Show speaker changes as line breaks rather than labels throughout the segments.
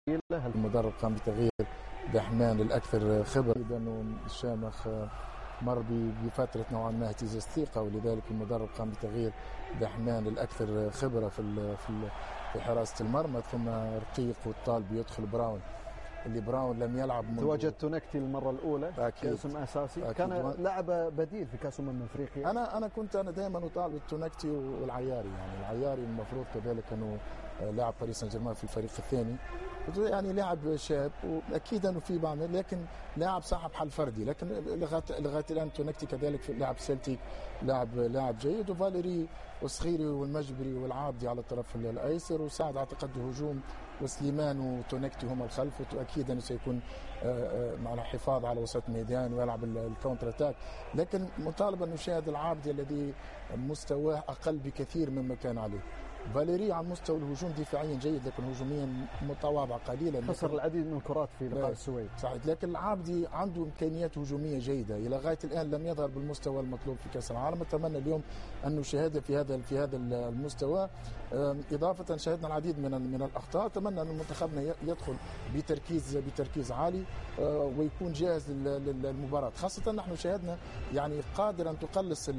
المدرب قام بتغيير بحمان الأكثر خبرة، لأنه الشامخ مر بفترة نوعا ما اهتزاز الثقة، ولذلك المدرب قام بتغيير بحمان الأكثر خبرة في حراسة المرمى، ثم رقيق والطالب يدخل براون، اللي براون لم يلعب
تواجد تونكتي المرة الأولى كاسم أساسي، كان لاعب بديل في كأس أفريقيا.
أنا كنت دائما أطالب التونكتي والعياري، يعني العياري المفروض كذلك أنه لاعب باريس سان جيرمان في الفريق الثاني، يعني لاعب شاب واكيد انه في بعض، لكن لاعب صاحب حل فردي، لكن لغايه الان تونكتي كذلك في لاعب سيلتيك لاعب جيد، وفاليري والصخيري والمجبري والعابدي على الطرف الايسر، وساعد اعتقد هجوم، وسليمان وتونكتي هم الخلف، واكيد انه سيكون مع الحفاظ على وسط الميدان ويلعب الكونتر اتاك، لكن مطالب ان نشاهد العابدي الذي مستواه اقل بكثير مما كان عليه. فاليري على مستوى الهجوم دفاعيا جيد، لكن هجوميا متواضع قليلا،
خسر العديد من الكرات في لقاء السويد
صحيح، لكن العابدي عنده امكانيات هجوميه جيده، الى غايه الان لم يظهر بالمستوى المطلوب في كاس العالم. اتمنى اليوم ان نشاهده في هذا المستوى. اضافه شاهدنا العديد من الاخطاء، اتمنى ان منتخبنا يدخل بتركيز عالي ويكون جاهز للمباراه، خاصه نحن شاهدنا يعني قادر ان تقلص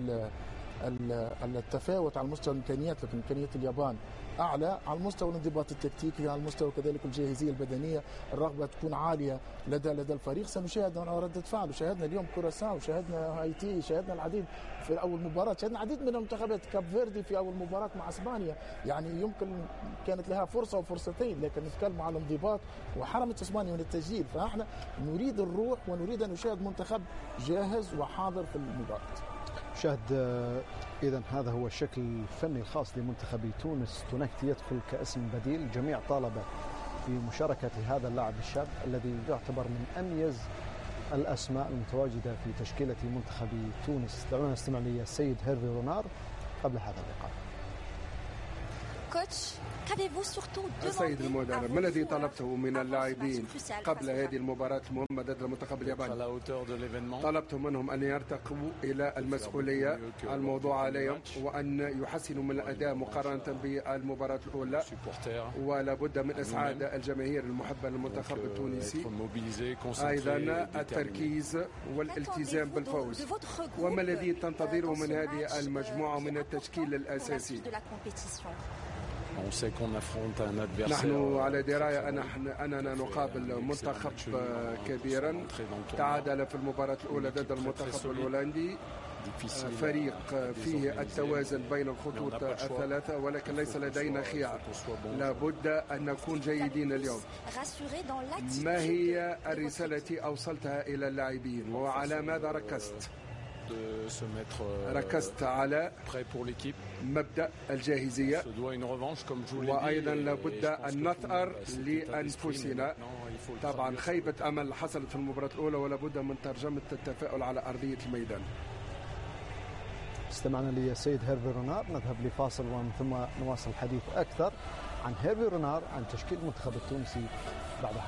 التفاوت على مستوى الامكانيات، لكن امكانيات اليابان اعلى على المستوى الانضباط التكتيكي، على المستوى كذلك الجاهزيه البدنيه، الرغبه تكون عاليه لدى الفريق. سنشاهد ردة فعل، وشاهدنا اليوم كوراساو، وشاهدنا هايتي، شاهدنا العديد في اول مباراه، شاهدنا العديد من المنتخبات، كاب فيردي في اول مباراه مع اسبانيا، يعني يمكن كانت لها فرصه وفرصتين، لكن نتكلم على الانضباط وحرمت اسبانيا من التسجيل. فاحنا نريد الروح ونريد ان نشاهد منتخب جاهز وحاضر في المباراه.
شاهد إذن هذا هو الشكل الفني الخاص لمنتخب تونس. تونكتي يدخل كاسم بديل، الجميع طالب في مشاركة هذا اللاعب الشاب الذي يعتبر من أميز الأسماء المتواجدة في تشكيلة منتخب تونس. دعونا نستمع للسيد هيرفي رونار قبل هذا اللقاء.
السيد المدرب، ما الذي طلبته من اللاعبين قبل هذه المباراة المهمة ضد المنتخب الياباني؟ طلبت منهم أن يرتقوا إلى المسؤولية الموضوع عليهم، وأن يحسنوا من الأداء مقارنة بالمباراة الأولى، ولا بد من إسعاد الجماهير المحبة للمنتخب التونسي، أيضا التركيز والالتزام بالفوز. وما الذي تنتظره من هذه المجموعة من التشكيل الأساسي؟ نحن على دراية أننا نقابل منتخب كبيرا تعادل في المباراة الأولى ضد المنتخب الهولندي، فريق فيه التوازن بين الخطوط الثلاثة، ولكن ليس لدينا خيار، لابد أن نكون جيدين اليوم. ما هي الرسالة التي أوصلتها إلى اللاعبين وعلى ماذا ركزت؟ ركزت على مبدأ الجاهزية، وأيضا لابد أن نثأر لأنفسنا. طبعا خيبة أمل حصلت في المباراة الأولى، ولابد من ترجمة التفاؤل على أرضية الميدان.
استمعنا للسيد هيرفي رونار، نذهب لفاصل ومن ثم نواصل الحديث أكثر عن هيرفي رونار، عن تشكيل المنتخب التونسي بعد